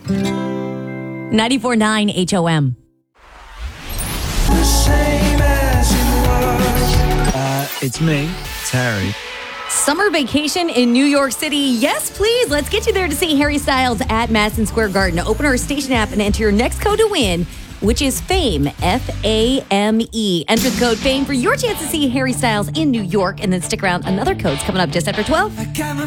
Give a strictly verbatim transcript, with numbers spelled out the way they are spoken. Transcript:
ninety-four point nine H O M. The same as it was. Uh, it's me, Terry. Summer vacation in New York City. Yes, please. Let's get you there to see Harry Styles at Madison Square Garden. Open our station app and enter your next code to win, which is FAME, F A M E. Enter the code FAME for your chance to see Harry Styles in New York, and then stick around. Another code's coming up just after twelve. I got my